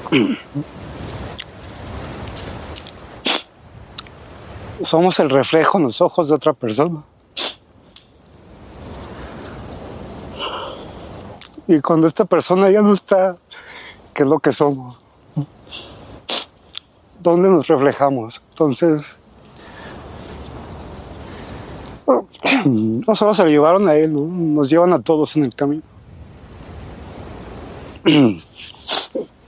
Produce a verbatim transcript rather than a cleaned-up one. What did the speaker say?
Somos el reflejo en los ojos de otra persona. Y cuando esta persona ya no está, ¿qué es lo que somos? ¿Dónde nos reflejamos? Entonces, no solo se lo llevaron a él, ¿no? Nos llevan a todos en el camino.